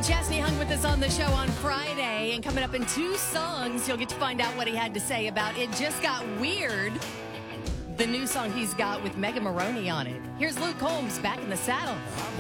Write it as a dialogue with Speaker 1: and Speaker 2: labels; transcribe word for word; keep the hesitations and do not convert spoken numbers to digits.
Speaker 1: Chesney hung with us on the show on Friday, and coming up in two songs, you'll get to find out what he had to say about It Just Got Weird, the new song he's got with Megan Maroney on it. Here's Luke Combs back in the saddle.